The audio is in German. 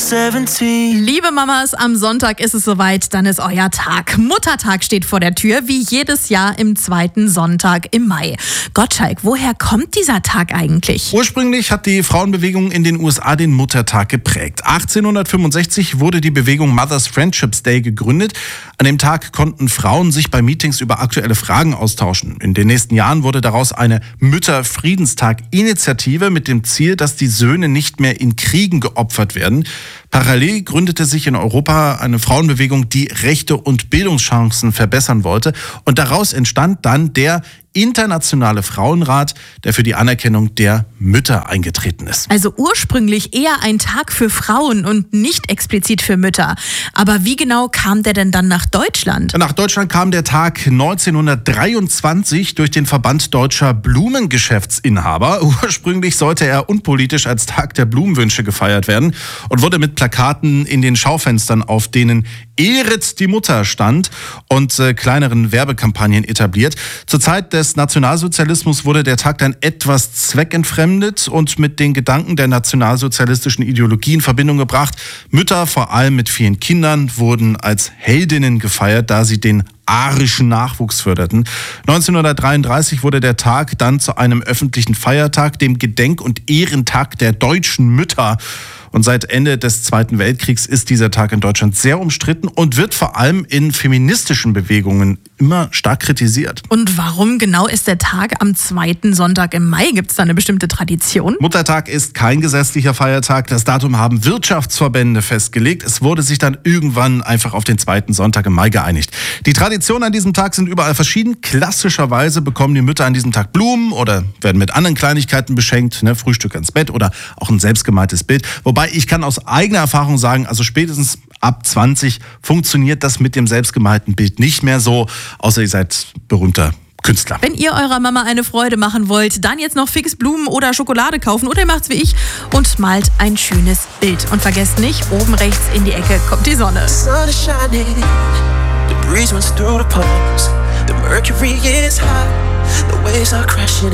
17. Liebe Mamas, am Sonntag ist es soweit, dann ist euer Tag. Muttertag steht vor der Tür, wie jedes Jahr im zweiten Sonntag im Mai. Gottschalk, woher kommt dieser Tag eigentlich? Ursprünglich hat die Frauenbewegung in den USA den Muttertag geprägt. 1865 wurde die Bewegung Mothers Friendships Day gegründet. An dem Tag konnten Frauen sich bei Meetings über aktuelle Fragen austauschen. In den nächsten Jahren wurde daraus eine Mütter-Friedenstag-Initiative mit dem Ziel, dass die Söhne nicht mehr in Kriegen geopfert werden. Parallel gründete sich in Europa eine Frauenbewegung, die Rechte und Bildungschancen verbessern wollte. Und daraus entstand dann der Internationale Frauenrat, der für die Anerkennung der Mütter eingetreten ist. Also ursprünglich eher ein Tag für Frauen und nicht explizit für Mütter. Aber wie genau kam der denn dann nach Deutschland? Nach Deutschland kam der Tag 1923 durch den Verband deutscher Blumengeschäftsinhaber. Ursprünglich sollte er unpolitisch als Tag der Blumenwünsche gefeiert werden und wurde mit Plakaten in den Schaufenstern, auf denen "Ehret die Mutter" stand, und kleineren Werbekampagnen etabliert. Zur Zeit des Nationalsozialismus wurde der Tag dann etwas zweckentfremdet und mit den Gedanken der nationalsozialistischen Ideologie in Verbindung gebracht. Mütter, vor allem mit vielen Kindern, wurden als Heldinnen gefeiert, da sie den arischen Nachwuchs förderten. 1933 wurde der Tag dann zu einem öffentlichen Feiertag, dem Gedenk- und Ehrentag der deutschen Mütter. Und seit Ende des Zweiten Weltkriegs ist dieser Tag in Deutschland sehr umstritten und wird vor allem in feministischen Bewegungen immer stark kritisiert. Und warum genau ist der Tag am zweiten Sonntag im Mai? Gibt es da eine bestimmte Tradition? Muttertag ist kein gesetzlicher Feiertag. Das Datum haben Wirtschaftsverbände festgelegt. Es wurde sich dann irgendwann einfach auf den zweiten Sonntag im Mai geeinigt. Die Traditionen an diesem Tag sind überall verschieden. Klassischerweise bekommen die Mütter an diesem Tag Blumen oder werden mit anderen Kleinigkeiten beschenkt, Frühstück ins Bett oder auch ein selbstgemaltes Bild. Wobei ich kann aus eigener Erfahrung sagen, also spätestens ab 20 funktioniert das mit dem selbstgemalten Bild nicht mehr so, außer ihr seid berühmter Künstler. Wenn ihr eurer Mama eine Freude machen wollt, dann jetzt noch fix Blumen oder Schokolade kaufen oder ihr macht's wie ich und malt ein schönes Bild. Und vergesst nicht, oben rechts in die Ecke kommt die Sonne. Sun is shining, the breeze runs through the palms, the mercury is high, the waves are crashing